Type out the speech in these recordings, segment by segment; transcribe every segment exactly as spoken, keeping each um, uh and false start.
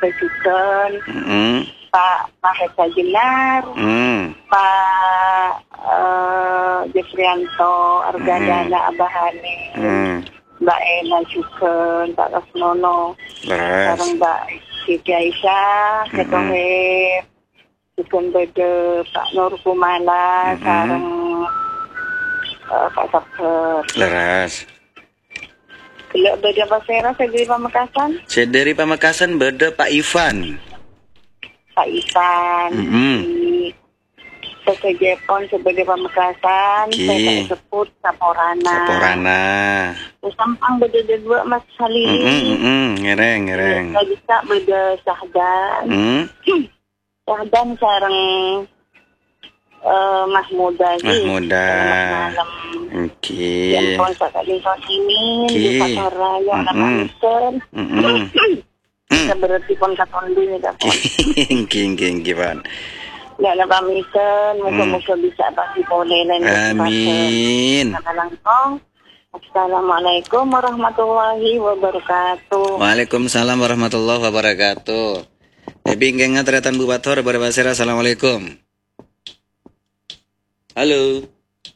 Pesuken, Mm. Pak Mahesa Jenar, Mm. Pak uh, Jefrianto, Argadana Abahane, Mm. Mbak Ena Suken, Pak Kasnono, Leres. sareng Mbak Siti Aisyah, Ketohe, Suken Bede, Pak Nur Kumala, Mm-mm. sareng uh, Pak Dokter. Leres. Gelek Bede Pasera, saya dari Pamekasan, Saya dari Pamekasan beda Pak Ivan. Pak Ivan, Mm-mm. di P J Pon sebagai Pamekasan, Ki. saya tak sebut Saporana. Saporana. Sampang beda dua Mas Halili. Mm-mm, mm-mm. Ngereng, ngereng. Saya bisa beda Sahdan. Mm. Sahdan sareng uh, Mas Muda Mas sih. Muda. Malam. Oke. Yang pon sakali sosimin Ki. di Pasar Raya anak Mm-mm. Pamisen. Mm-mm. Kita berarti pon katondi nih dah pon. King, king, king, Kivan. Ya anak Pamisen, muka-muka bisa pasti boleh lain. Amin. Langkong. Assalamualaikum warahmatullahi wabarakatuh. Waalaikumsalam warahmatullahi wabarakatuh. Ebi ngengat retan Bu Bathor pada basera. Assalamualaikum. Halo.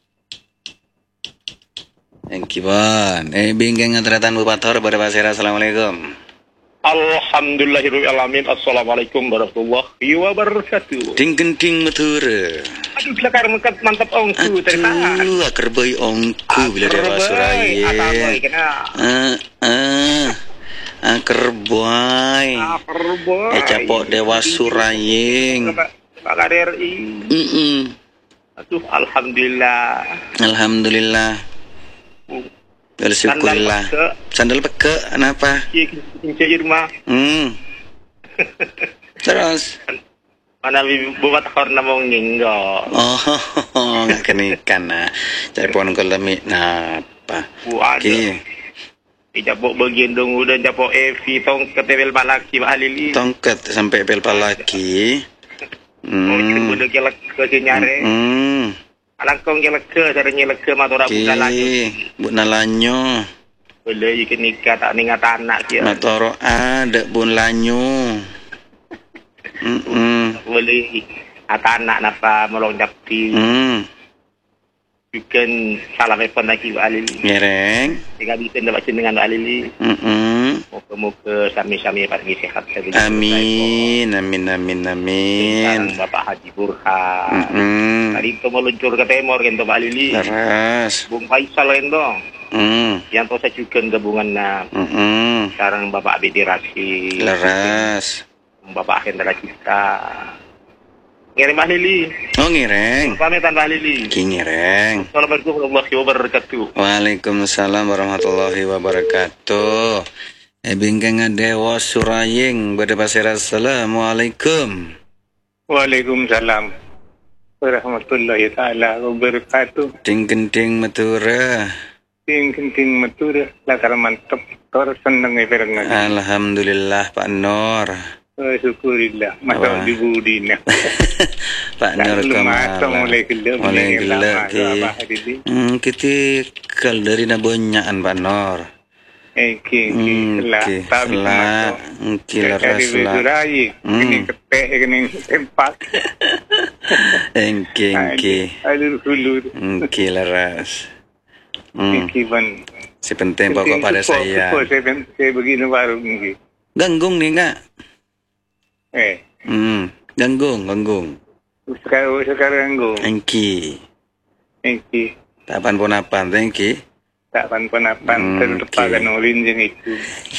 Thank you, Bon. Ebi ngengat retan Bu Bathor pada basera. Assalamualaikum. Alhamdulillahirrahmanirrahim. Assalamualaikum warahmatullahi wabarakatuh. Ding genting mature. Aduh, kelakar mekat mantap ongku terimaan. Aduh, akar bayi ongku bila dewa suraya. Akar boy kena. Ah, ah. Akar boy. Akar boy. Eh capok dewa suraying. Pak K D R I. Mm-mm. Aduh, alhamdulillah. Alhamdulillah. Bersyukurlah. Sandal peke, kenapa? Kinca Irma. Hmm. Terus? Mana buat horna mau nginggo. Oh, nggak kenikan nah. Cari pohon kelemik, napa? Buat. Dijapok bagian dong udah japok Evi tong ke tebel palaki Halili. Tongkat sampai pel palaki. Hmm. Oh, itu udah kelak ke nyare. Hmm. Alangkong kelak ke caranya leke matora buka lagi. Bu nalanyo. Boleh ikan nikah tak ningat anak ya. Matoro ada bun lanyo. Mm-mm. Boleh ata anak napa melong dapti. Hmm. Bukan salam epon lagi Pak Alili. Ngereng. Jika bisa dapat dengan Pak Alili. Mm-mm. Moga-moga sami-sami pagi sehat. Amin, amin, amin, amin. Bapak Haji Burhan. Mm-mm. Tadi itu meluncur ke Timur kan Pak Alili. Leres. Bung Faisal kan dong. Mm. Yang tahu saya juga gabungan nah. Mm-mm. Sekarang Bapak Abidi Rashid. Leres. Bapak Hendra Cipta. Ngirim Pak Lili. Oh ngireng. Pamitan Pak Lili. Ki ngireng. Assalamualaikum warahmatullahi wabarakatuh. Waalaikumsalam warahmatullahi wabarakatuh. Ebingkeng dewa suraying pada pasir. Assalamualaikum. Waalaikumsalam warahmatullahi taala wabarakatuh. Ting kenting matura. Ting kenting matura lakar mantap tor seneng ibarangan. Alhamdulillah Pak Nur. Oh, syukurillah masa di budina. Pak Nur Kamal. Mulai gelap. Mulai gelap ki. Hmm, kita kal dari nabonyaan Pak Nur. Eh, ki, ki, lah. tapi lah. Ki leres lah. Surai, ini ketek, ini empat. Engki, engki. Alur hulur. Engki leres. Hmm. Ki ban. Si penting pokok pada saya. Saya saya begini baru ini. Ganggung nih enggak? Eh. Hmm, ganggung, ganggung. Sekarang sekarang ganggung. Engki. Engki. Tapan pun apa, engki. Tak pan-panapan hmm, terdepakan okay. Ulin yang itu.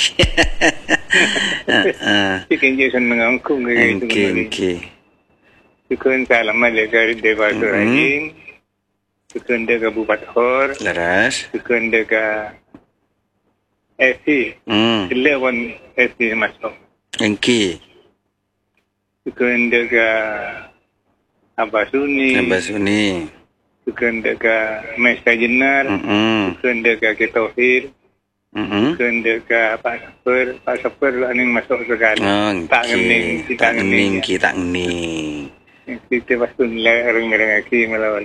Ikan je seneng angkung kayak gitu. Engki. Syukur salam aja dari Dewa Suraying. Syukur dekat Bupati Hor. Leras. Syukur dekat Esi. Hmm. Selawan Esi masuk. Engki. Syukur dekat Abah Suni. Abah Suni. Syukur dekat Mesta Jenar. Mm-mm. Syukur dekat Ketauhid. Mm-mm. Syukur dekat Pak Safir. Pak Safir lah yang masuk sekali. Oh, tak ngening. Tak ngening. Tak ngening. Kita pasti nilai orang-orang lagi melawan.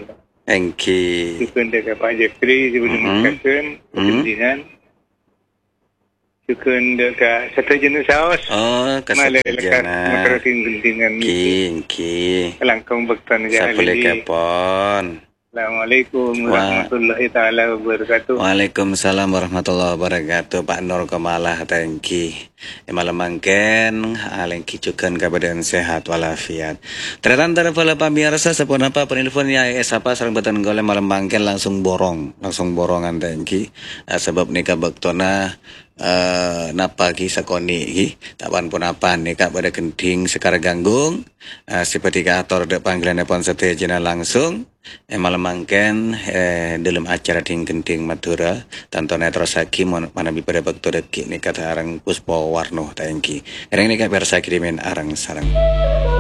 Engki. Syukur dekat Pak Jeffrey sebelum mengatakan. Kepentingan. Sukun dekat satu jenis saus. Oh, Malah lekat kesejana. makarating gendingan King, king. Langkong bektan Sa boleh jahili. kapon. Assalamualaikum Wah. warahmatullahi taala wabarakatuh. Waalaikumsalam warahmatullahi wabarakatuh. Pak Nur Kemalah tangki. Malam mangken alengki cukan keadaan sehat walafiat. Teratan terpala pamirsa sepun apa penelpon ya es apa sareng batan gole malam mangken langsung borong, langsung borongan tangki. Uh, sebab nikah baktona uh, napa ki sakoni ki tapan pun apa nikah pada kenting sekar ganggung uh, seperti ator de panggilan pon setejena langsung eh malam mangken eh dalam acara ting kenting Madura tanto netrosaki mana bi pada bakto deki nikah arang puspo warno tangki. Karena nikah bersaki dimen arang sarang.